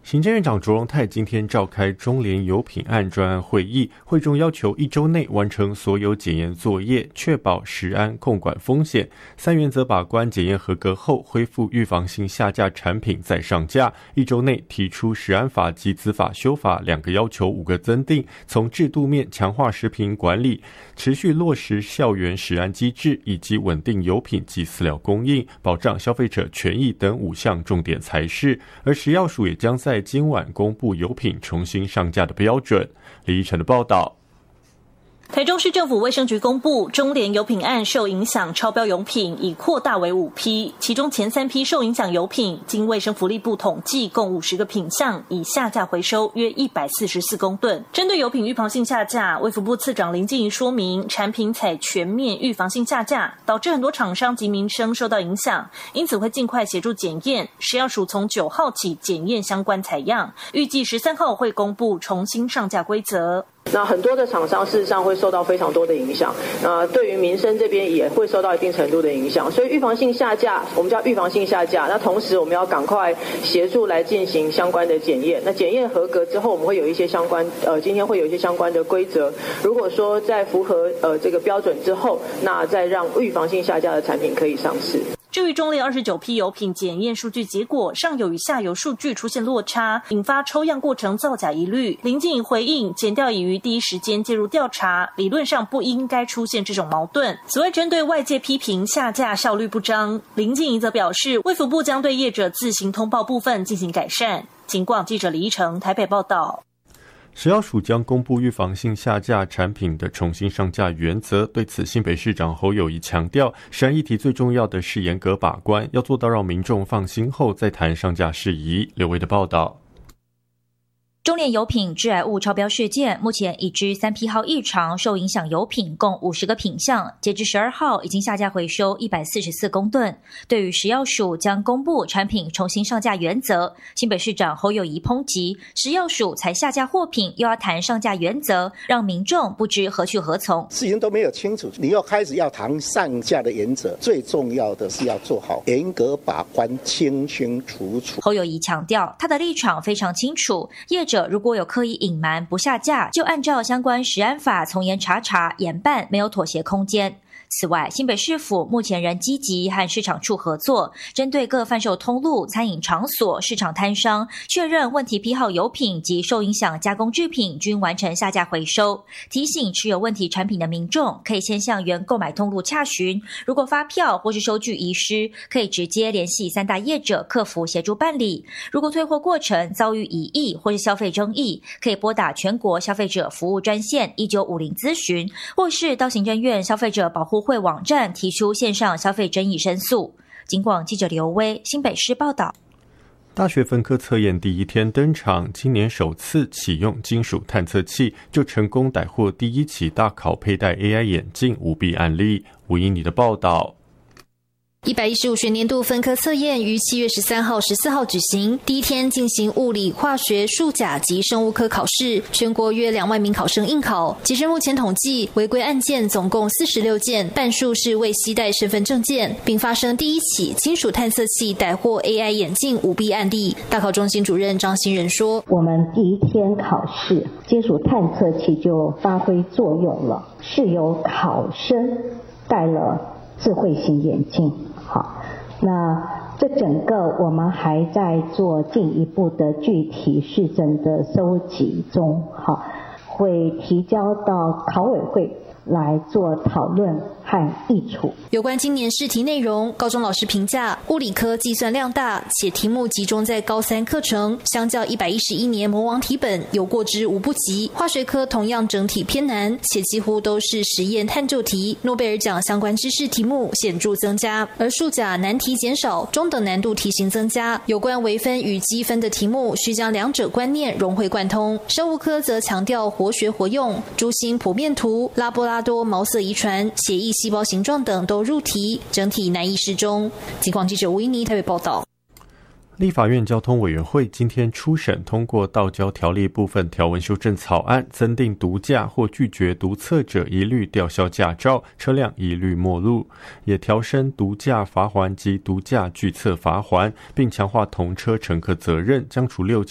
行政院长卓荣泰今天召开中联油品案专案会议，会中要求1周内完成所有检验作业，确保食安控管风险。3原则把关检验合格后，恢复预防性下架产品再上架。1周内提出食安法及资法修法2个要求5个增订，从制度面强化食品管理，持续落实校园食安机制，以及稳定油品及饲料供应，保障消费者权益等5项重点才是。而食药署也将在今晚公布油品重新上架的标准。李依晨的报道。 台中市政府卫生局公布，中联油品案受影响超标油品已扩大为5批，其中前3批受影响油品，经卫生福利部统计，共50个品项，已下架回收约144公吨。针对油品预防性下架，卫福部次长林静怡说明，产品采全面预防性下架，导致很多厂商及民生受到影响，因此会尽快协助检验。食药署从9号起检验相关采样，预计13号会公布重新上架规则。 那很多的厂商事实上会受到非常多的影响，对于民生这边也会受到一定程度的影响，所以预防性下架，我们叫预防性下架。那同时我们要赶快协助来进行相关的检验。那检验合格之后，我们会有一些相关今天会有一些相关的规则。如果说在符合这个标准之后，那再让预防性下架的产品可以上市。 至于中联29批油品检验数据结果，上游与下游数据出现落差，引发抽样过程造假疑虑。林静怡回应，检调已于第一时间介入调查，理论上不应该出现这种矛盾。此外，针对外界批评下架效率不彰，林静怡则表示，卫福部将对业者自行通报部分进行改善。警广记者李依成台北报道。 食药署将公布预防性下架产品的重新上架原则，对此新北市长侯友宜强调，食安议题最重要的是严格把关，要做到让民众放心后再谈上架事宜。刘维的报道。 中联油品致癌物超标事件，目前已知3批号异常受影响油品共50个品项，截至12号已经下架回收144公吨。对于食药署将公布产品重新上架原则，新北市长侯友宜抨击食药署才下架货品又要谈上架原则，让民众不知何去何从。 事情都没有清楚，你又开始要谈上架的原则，最重要的是要做好严格把关，清清楚楚。 侯友宜强调，他的立场非常清楚，业者如果有刻意隐瞒不下架，就按照相关食安法从严查严办，没有妥协空间。此外，新北市府目前仍积极和市场处合作，针对各贩售通路、餐饮场所、市场摊商，确认问题批号油品及受影响加工制品均完成下架回收。提醒持有问题产品的民众，可以先向原购买通路洽询，如果发票或是收据遗失，可以直接联系3大业者客服协助办理。如果退货过程遭遇疑义或是消费争议，可以拨打全国消费者服务专线1950咨询，或是到行政院消费者保护会网站提出线上消费争议申诉。警广记者刘威新北市报道。 大学分科测验第1天登场，今年首次启用金属探测器，就成功逮获第1起大考佩戴 AI 眼镜舞弊案例。吴英妮的报道。 115学年度分科测验于7月13号、14号举行，第一天进行物理、化学、数甲及生物科考试，全国约2万名考生应考。截至目前统计，违规案件总共46件，半数是未携带身份证件，并发生第1起金属探测器逮获 AI 眼镜舞弊案例。大考中心主任张新仁说：“ 我们第一天考试，金属探测器就发挥作用了，是由考生戴了智慧型眼镜。好，那这整个我们还在做进一步的具体事证的收集中，好，会提交到考委会来做讨论和议处。” 有关今年试题内容，高中老师评价物理科计算量大，且题目集中在高3课程，相较111年魔王题本有过之无不及。化学科同样整体偏难，且几乎都是实验探究题，诺贝尔奖相关知识题目显著增加，而数甲难题减少，中等难度题型增加。有关微分与积分的题目，需将2者观念融会贯通。生物科则强调活学活用，珠心剖面图、拉布拉多毛色遗传、血液细胞形状等都入题，整体难易适中。警广记者吴依妮台北报道。 立法院交通委员会今天初审通过道交条例部分条文修正草案，增订毒驾或拒绝毒测者一律吊销驾照，车辆一律没路，也调升毒驾罚锾及毒驾拒测罚锾，并强化同车乘客责任，将处6